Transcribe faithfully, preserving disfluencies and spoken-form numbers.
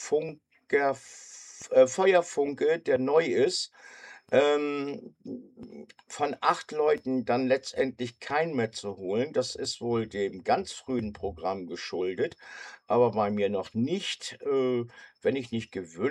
Funker F äh, Feuerfunke, der neu ist, ähm, von acht Leuten dann letztendlich keinen mehr zu holen. Das ist wohl dem ganz frühen Programm geschuldet, aber bei mir noch nicht. Äh, wenn ich nicht gewün